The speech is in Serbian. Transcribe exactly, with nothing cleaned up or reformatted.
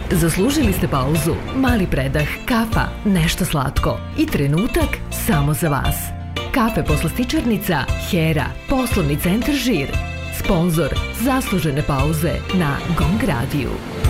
Zaslužili ste pauzu, mali predah, kafa, nešto slatko i trenutak samo za vas. Kafe poslastičarnica Hera, poslovni centar Žir. Sponzor zaslužene pauze na Gong radiju.